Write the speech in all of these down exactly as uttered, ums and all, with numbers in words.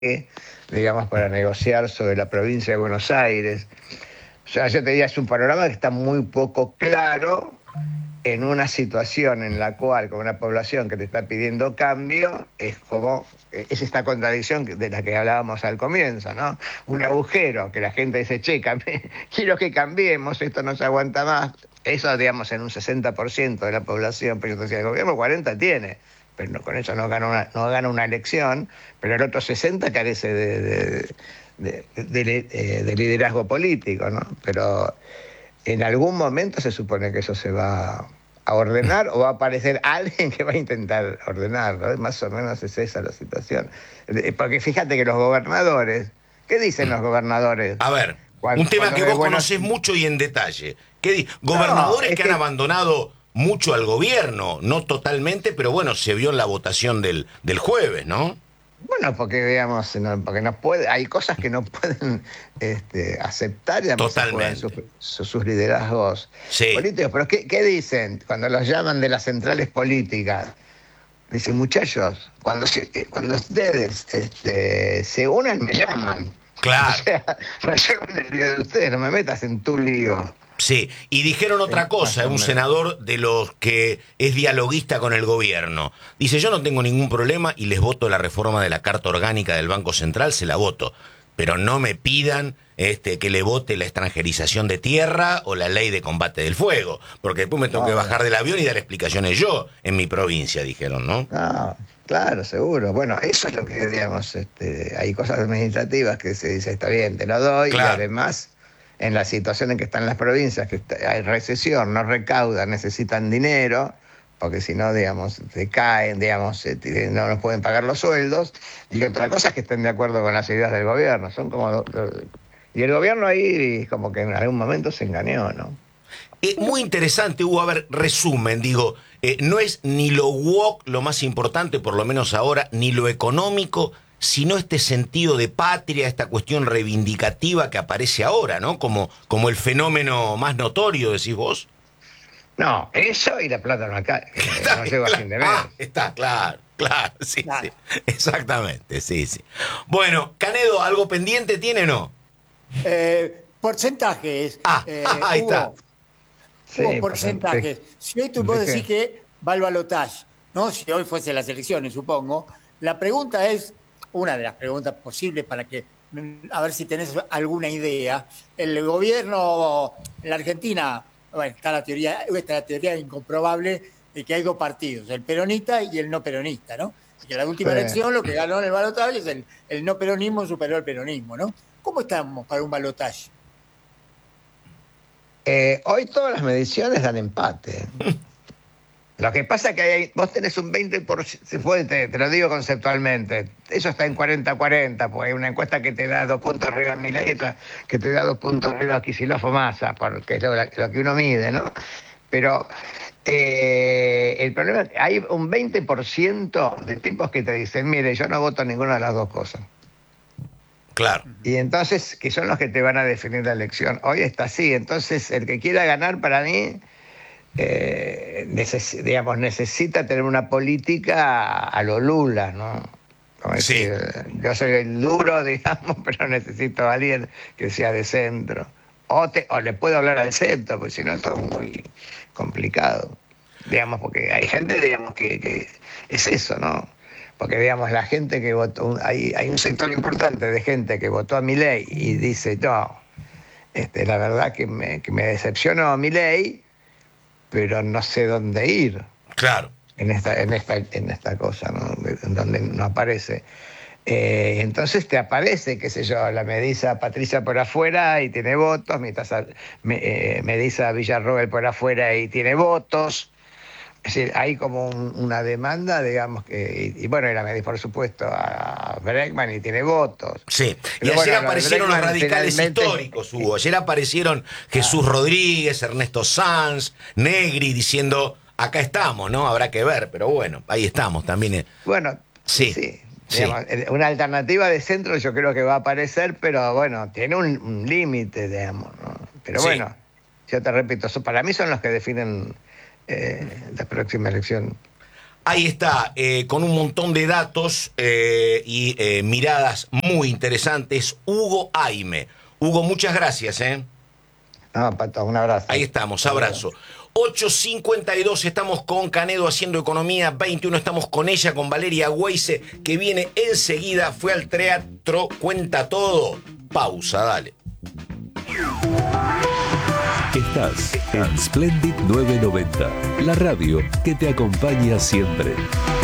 digamos, para negociar sobre la provincia de Buenos Aires. O sea, yo te diría, es un panorama que está muy poco claro en una situación en la cual, con una población que te está pidiendo cambio, es como, es esta contradicción de la que hablábamos al comienzo, ¿no? Un agujero que la gente dice, che, cambi- quiero que cambiemos, esto no se aguanta más. Eso, digamos, en un sesenta por ciento de la población, pero yo te decía, el gobierno cuarenta tiene, pero no, con eso no gana una, no gana una elección, pero el otro sesenta carece de, de, de, de, de, de liderazgo político, ¿no? Pero en algún momento se supone que eso se va a ordenar o va a aparecer alguien que va a intentar ordenarlo, ¿eh? Más o menos es esa la situación. Porque fíjate que los gobernadores, ¿qué dicen los gobernadores? A ver, un Cuando, tema cuando que de vos buenas... conocés mucho y en detalle. ¿Qué di- No, Gobernadores es que han que... abandonado mucho al gobierno, no totalmente, pero bueno, se vio en la votación del, del jueves, ¿no? Bueno, porque digamos, no, porque no puede, hay cosas que no pueden este, aceptar, digamos, se juegan sus, Totalmente. sus, sus liderazgos Sí. políticos. Pero ¿qué, ¿qué dicen cuando los llaman de las centrales políticas? Dicen, muchachos, cuando, se, cuando ustedes este, se unan, me llaman. O Claro. sea, no llaman el lío de ustedes, no me metas en tu lío. Sí, y dijeron Eh, otra más cosa, o un menos. senador de los que es dialoguista con el gobierno. Dice, yo no tengo ningún problema y les voto la reforma de la Carta Orgánica del Banco Central, se la voto. Pero no me pidan este, que le vote la extranjerización de tierra o la ley de combate del fuego, porque después me tengo que No, bajar del avión y dar explicaciones yo en mi provincia, dijeron, ¿no? no, claro, seguro. Bueno, eso es lo que, digamos, este, hay cosas administrativas que se dice, está bien, te lo doy, y Claro. además, en la situación en que están las provincias, que está- hay recesión, no recaudan, necesitan dinero, porque si no, digamos, se caen, digamos, eh, tienen- no nos pueden pagar los sueldos, y otra cosa es que estén de acuerdo con las ideas del gobierno, son como... do- do- y el gobierno ahí como que en algún momento se engañó, ¿no? Eh, muy interesante, Hugo. A ver, resumen, digo, eh, no es ni lo woke lo más importante, por lo menos ahora, ni lo económico, sino este sentido de patria, esta cuestión reivindicativa que aparece ahora, ¿no? Como, como el fenómeno más notorio, decís vos. No, eso y la plata no, cae, que Está no bien, llego a claro. fin de mes. Ah, está claro, claro, sí, sí. Nada. Exactamente, sí, sí. Bueno, Canedo, ¿algo pendiente tiene o no? Eh, porcentajes, Ah, eh, ahí está. Hugo, Hugo, Sí, pues, sí. porcentajes. Si hoy tú ¿De puedes decir qué? que va al balotaje, ¿no? Si hoy fuese las elecciones, supongo. La pregunta es, una de las preguntas posibles para que, mm, a ver si tenés alguna idea. El gobierno en la Argentina, bueno, está la teoría, está la teoría incomprobable de que hay dos partidos, el peronista y el no peronista, ¿no? Y que en la Sí. última elección lo que ganó en el balotaje es el, el no peronismo superó al peronismo, ¿no? ¿Cómo estamos para un balotaje? Eh, hoy todas las mediciones dan empate. Lo que pasa es que hay, vos tenés un veinte por ciento, se puede, te, te lo digo conceptualmente, eso está en cuarenta cuarenta, porque hay una encuesta que te da dos puntos arriba a Milei y otra que te da dos puntos arriba a Kicillof o Massa, porque es lo, lo que uno mide, ¿no? Pero eh, el problema es que hay un veinte por ciento de tipos que te dicen, mire, yo no voto ninguna de las dos cosas. Claro. Y entonces, que son los que te van a definir la elección. Hoy está así, entonces el que quiera ganar para mí, eh, neces digamos, necesita tener una política a lo Lula, ¿no? Como Sí. decir, yo soy el duro, digamos, pero necesito a alguien que sea de centro. O, te, o le puedo hablar al centro, porque si no es todo muy complicado. Digamos, porque hay gente, digamos, que, que es eso, ¿no? Porque, digamos, la gente que votó, hay, hay un sector importante de gente que votó a Milei y dice, no, este, la verdad que me, que me decepcionó Milei, pero no sé dónde ir Claro. en esta, en esta, en esta cosa, ¿no? En donde no aparece. Eh, entonces te aparece, qué sé yo, la Medisa Patricia por afuera y tiene votos, mientras a, me, eh, Medisa Villarroel por afuera y tiene votos. Es decir, hay como un, una demanda, digamos, que, y, y bueno, y la Medisa, por supuesto, a Bregman y tiene votos. Sí, y Pero ayer bueno, lo de aparecieron los Bregman radicales finalmente... históricos, Hugo. Ayer aparecieron Jesús Rodríguez, Ernesto Sanz, Negri, diciendo, acá estamos, ¿no? Habrá que ver, pero bueno, ahí estamos también. eh. Bueno, Sí, sí, sí, digamos, una alternativa de centro yo creo que va a aparecer, pero bueno, tiene un, un límite, digamos, ¿no? Pero sí. bueno, yo te repito, so- para mí son los que definen eh, la próxima elección. Ahí está, eh, con un montón de datos eh, y eh, miradas muy interesantes, Hugo Aime. Hugo, muchas gracias, ¿eh? No, Pato, un abrazo. Ahí estamos, abrazo. ocho cincuenta y dos, estamos con Canedo haciendo economía. veintiuno, estamos con ella, con Valeria Weise, que viene enseguida. Fue al teatro, cuenta todo. Pausa, dale. Estás en Splendid novecientos noventa, la radio que te acompaña siempre.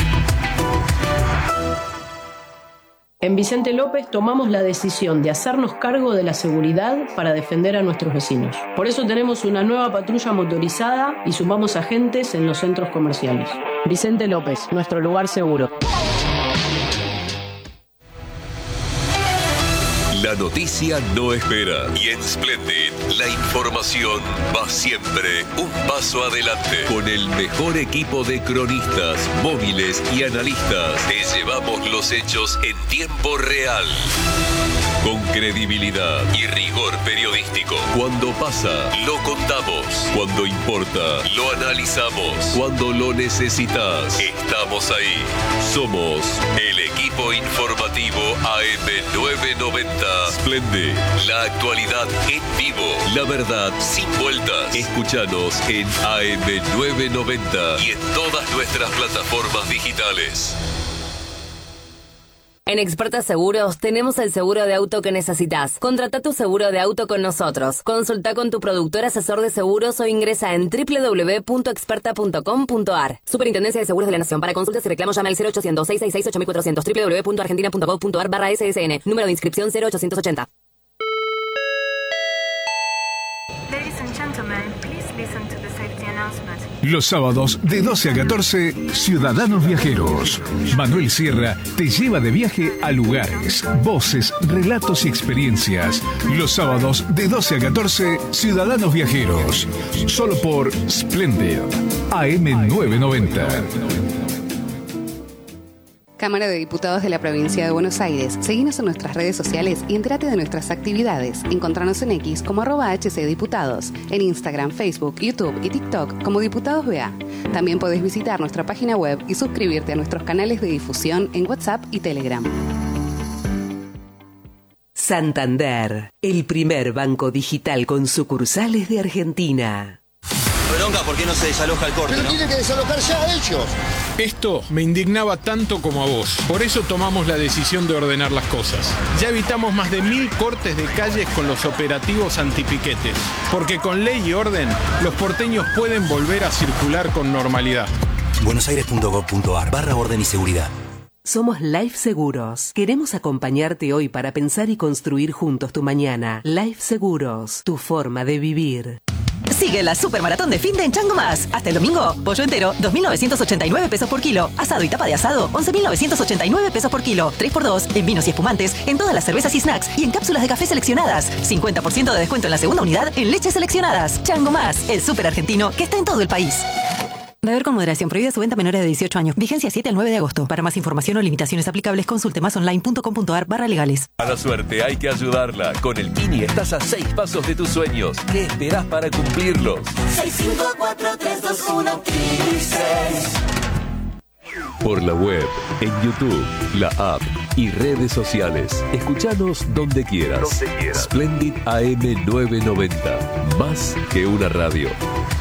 En Vicente López tomamos la decisión de hacernos cargo de la seguridad para defender a nuestros vecinos. Por eso tenemos una nueva patrulla motorizada y sumamos agentes en los centros comerciales. Vicente López, nuestro lugar seguro. La noticia no espera y en Splendid la información va siempre un paso adelante. Con el mejor equipo de cronistas, móviles y analistas, te llevamos los hechos en tiempo real. Con credibilidad y rigor periodístico. Cuando pasa, lo contamos. Cuando importa, lo analizamos. Cuando lo necesitas, estamos ahí. Somos el equipo informativo A M novecientos noventa. Splendid, la actualidad en vivo. La verdad sin vueltas. Escúchanos en A M novecientos noventa y en todas nuestras plataformas digitales. En Experta Seguros tenemos el seguro de auto que necesitas. Contrata tu seguro de auto con nosotros. Consulta con tu productor asesor de seguros o ingresa en doble u doble u doble u punto experta punto com punto a r. Superintendencia de Seguros de la Nación. Para consultas y reclamos llama al cero ochocientos, seiscientos sesenta y seis, ocho mil cuatrocientos. doble u doble u doble u punto argentina punto gov punto a r barra S S N. Número de inscripción cero ochocientos ochenta. Ladies and gentlemen, please listen to the safety announcement. Los sábados de doce a catorce, Ciudadanos Viajeros. Manuel Sierra te lleva de viaje a lugares, voces, relatos y experiencias. Los sábados de doce a catorce, Ciudadanos Viajeros. Solo por Splendid, A M novecientos noventa. Cámara de Diputados de la Provincia de Buenos Aires. Seguinos en nuestras redes sociales y entérate de nuestras actividades. Encontranos en X como arroba hcdiputados, en Instagram, Facebook, YouTube y TikTok como Diputados B A. También podés visitar nuestra página web y suscribirte a nuestros canales de difusión en WhatsApp y Telegram. Santander, el primer banco digital con sucursales de Argentina. Bronca, ¿por qué no se desaloja el corte? Pero ¿no? tienen que desalojar ya ellos. Esto me indignaba tanto como a vos. Por eso tomamos la decisión de ordenar las cosas. Ya evitamos más de mil cortes de calles con los operativos antipiquetes. Porque con ley y orden, los porteños pueden volver a circular con normalidad. buenosaires punto gov punto a r barra orden y seguridad. Somos Life Seguros. Queremos acompañarte hoy para pensar y construir juntos tu mañana. Life Seguros, tu forma de vivir. Sigue la supermaratón de fin de en Chango Más. Hasta el domingo, pollo entero, dos mil novecientos ochenta y nueve pesos por kilo. Asado y tapa de asado, once mil novecientos ochenta y nueve pesos por kilo. tres por dos en vinos y espumantes, en todas las cervezas y snacks y en cápsulas de café seleccionadas. cincuenta por ciento de descuento en la segunda unidad en leches seleccionadas. Chango Más, el súper argentino que está en todo el país. Beber con moderación. Prohibida su venta a menores de dieciocho años. Vigencia siete al nueve de agosto. Para más información o limitaciones aplicables, consulte más online punto com punto a r barra legales. A la suerte hay que ayudarla. Con el Kini estás a seis pasos de tus sueños. ¿Qué esperás para cumplirlos? seis cinco cuatro tres dos uno Kini seis. Por la web, en YouTube, la app y redes sociales. Escuchanos donde quieras. Donde quieras. Splendid A M novecientos noventa. Más que una radio.